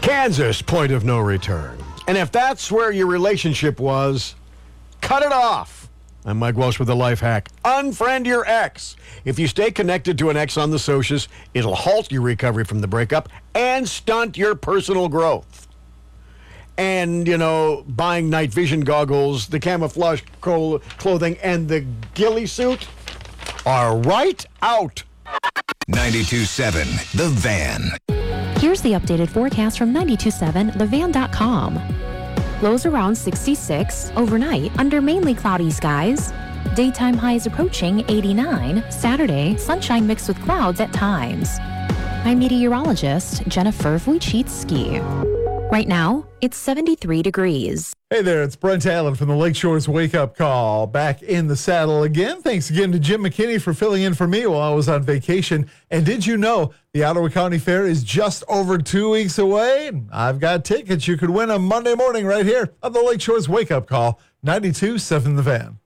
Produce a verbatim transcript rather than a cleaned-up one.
Kansas, point of no return. And if that's where your relationship was, cut it off. I'm Mike Walsh with the Life Hack. Unfriend your ex. If you stay connected to an ex on the socials, it'll halt your recovery from the breakup and stunt your personal growth. And, you know, buying night vision goggles, the camouflage clo- clothing, and the ghillie suit are right out. ninety-two point seven The Van. Here's the updated forecast from ninety-two point seven the van dot com. Lows around sixty-six, overnight under mainly cloudy skies. Daytime highs approaching eighty-nine. Saturday, sunshine mixed with clouds at times. I'm meteorologist Jennifer Wojcicki. Right now, it's seventy-three degrees. Hey there, it's Brent Allen from the Lakeshore's Wake Up Call. Back in the saddle again. Thanks again to Jim McKinney for filling in for me while I was on vacation. And did you know the Ottawa County Fair is just over two weeks away? I've got tickets you could win on Monday morning right here on the Lakeshore's Wake Up Call, ninety-two point seven The Van.